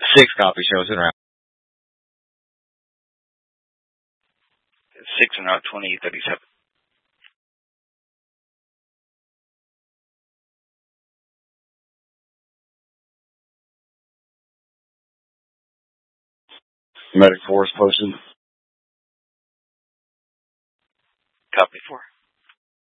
6 copy shows in route. 6 en route 2037. Medic 4 is posted. Copy 4.